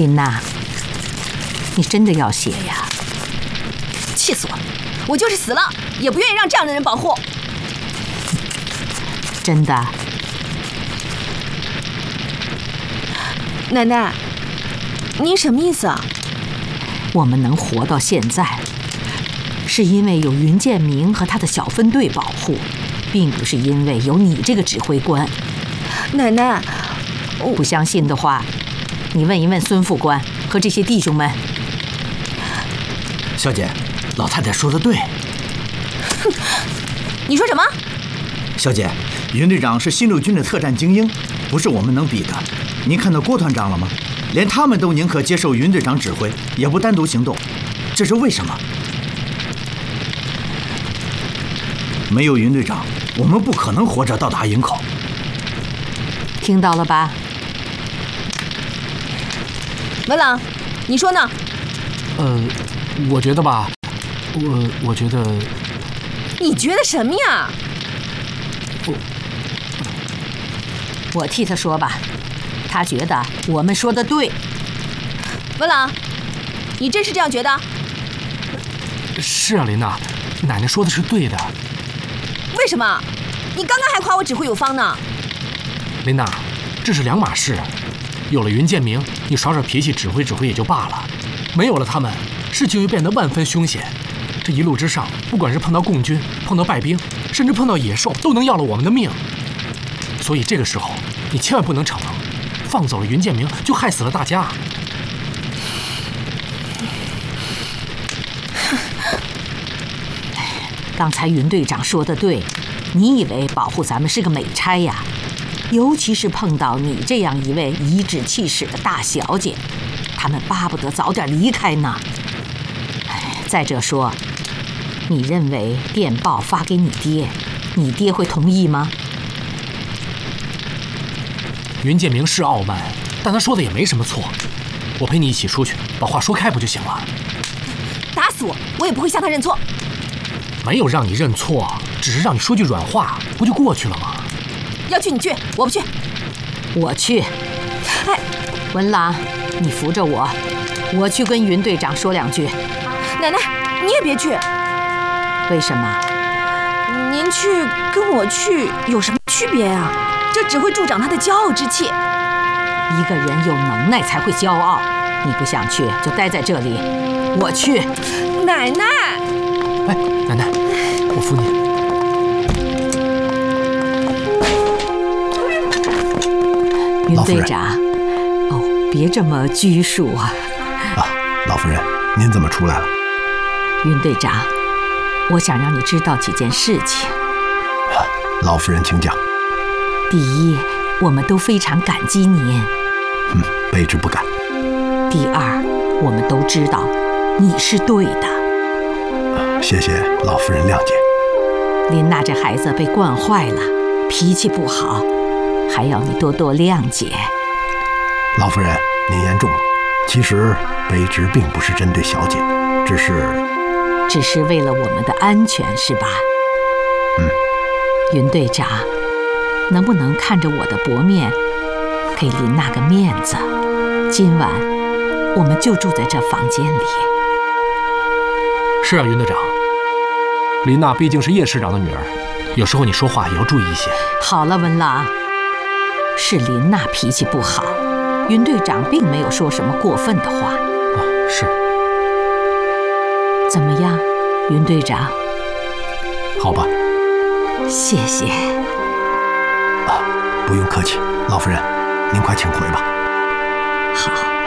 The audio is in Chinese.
琳娜，你真的要写呀？ 气死我！我就是死了，也不愿意让这样的人保护。 真的？ 奶奶，您什么意思啊？ 我们能活到现在，是因为有云建明和他的小分队保护，并不是因为有你这个指挥官。 奶奶， 不相信的话，你问一问孙副官和这些弟兄们。 小姐，老太太说的对。 哼，你说什么？ 小姐，云队长是新六军的特战精英，不是我们能比的。您看到郭团长了吗？连他们都宁可接受云队长指挥，也不单独行动，这是为什么？没有云队长，我们不可能活着到达营口。 听到了吧？ 文朗，你说呢？ 我觉得吧，我觉得。 你觉得什么呀？ 我替他说吧，他觉得我们说的对。 文朗，你真是这样觉得？ 是啊，琳娜，奶奶说的是对的。 为什么？你刚刚还夸我指挥有方呢。 琳娜，这是两码事。有了云建明，你耍耍脾气指挥指挥也就罢了；没有了他们，事情又变得万分凶险。这一路之上，不管是碰到共军、碰到败兵，甚至碰到野兽，都能要了我们的命。所以这个时候，你千万不能逞能，放走了云建明，就害死了大家。 刚才云队长说的对，你以为保护咱们是个美差呀？尤其是碰到你这样一位颐指气使的大小姐，他们巴不得早点离开呢。再者说，你认为电报发给你爹，你爹会同意吗？ 云建明是傲慢，但他说的也没什么错。我陪你一起出去，把话说开不就行了？ 打死我，我也不会向他认错。 没有让你认错，只是让你说句软话，不就过去了吗？ 要去你去，我不去。 我去。 哎， 文朗，你扶着我，我去跟云队长说两句。 奶奶，你也别去。 为什么？ 您去跟我去有什么区别啊？这只会助长他的骄傲之气。 一个人有能耐才会骄傲。你不想去就待在这里，我去。 奶奶， 哎，奶奶，我扶你。 云队长，哦，别这么拘束啊。 啊，老夫人，您怎么出来了？ 云队长，我想让你知道几件事情。 老夫人请讲。 第一，我们都非常感激您。 卑职不敢。 第二，我们都知道你是对的。 谢谢老夫人谅解。 琳娜这孩子被惯坏了，脾气不好，还要你多多谅解。 老夫人，您言重了。其实卑职并不是针对小姐，只是为了我们的安全，是吧？云队长，能不能看着我的薄面，给琳娜个面子？今晚我们就住在这房间里。 是啊，云队长，琳娜毕竟是叶师长的女儿，有时候你说话也要注意一些。 好了，文朗，是琳娜脾气不好，云队长并没有说什么过分的话。 是。 怎么样，云队长？ 好吧。 谢谢。 不用客气，老夫人，您快请回吧。 好。